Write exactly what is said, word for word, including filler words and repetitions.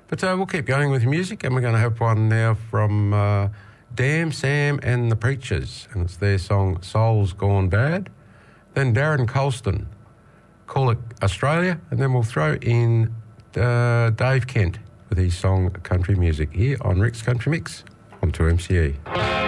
But uh, we'll keep going with music, and we're going to have one now from uh, Damn Sam and the Preachers, and it's their song Soul's Gone Bad. Then Darren Colston, Call It Australia, and then we'll throw in uh, Dave Kent with his song Country Music here on Rick's Country Mix on two M C E.